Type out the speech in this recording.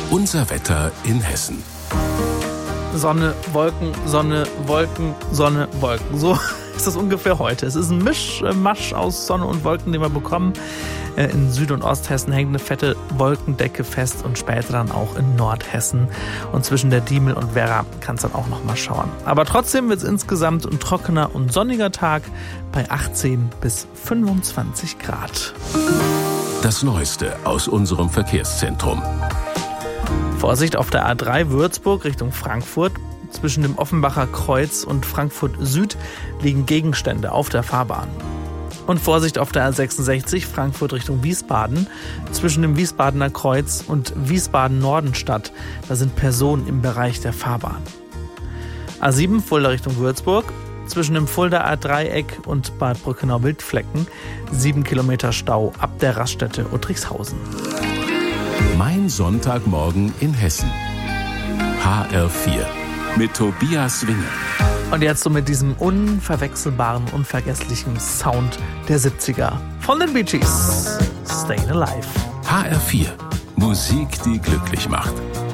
Unser Wetter in Hessen. Sonne, Wolken, Sonne, Wolken, Sonne, Wolken. So ist das ungefähr heute. Es ist ein Mischmasch aus Sonne und Wolken, den wir bekommen. In Süd- und Osthessen hängt eine fette Wolkendecke fest und später dann auch in Nordhessen. Und zwischen der Diemel und Werra kann es dann auch noch mal schauen. Aber trotzdem wird es insgesamt ein trockener und sonniger Tag bei 18 bis 25 Grad. Das Neueste aus unserem Verkehrszentrum. Vorsicht auf der A3 Würzburg Richtung Frankfurt. Zwischen dem Offenbacher Kreuz und Frankfurt Süd liegen Gegenstände auf der Fahrbahn. Und Vorsicht auf der A66 Frankfurt Richtung Wiesbaden. Zwischen dem Wiesbadener Kreuz und Wiesbaden-Nordenstadt. Da sind Personen im Bereich der Fahrbahn. A7 Fulda Richtung Würzburg. Zwischen dem Fuldaer Dreieck und Bad Brückenau-Wildflecken 7 Kilometer Stau ab der Raststätte Uttrichshausen. Mein Sonntagmorgen in Hessen. HR4 mit Tobias Winger. Und jetzt so mit diesem unverwechselbaren, unvergesslichen Sound der 70er von den Bee Gees. Stayin' Alive. HR4. Musik, die glücklich macht.